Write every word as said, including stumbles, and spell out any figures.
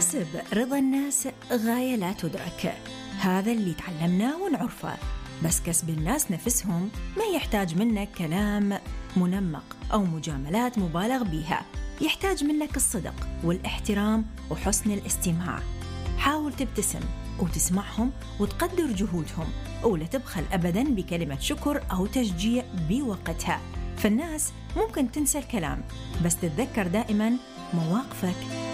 كسب رضا الناس غاية لا تدرك، هذا اللي تعلمناه ونعرفه. بس كسب الناس نفسهم ما يحتاج منك كلام منمق أو مجاملات مبالغ بيها، يحتاج منك الصدق والاحترام وحسن الاستماع. حاول تبتسم وتسمعهم وتقدر جهودهم، ولا تبخل أبداً بكلمة شكر أو تشجيع بوقتها. فالناس ممكن تنسى الكلام، بس تتذكر دائماً مواقفك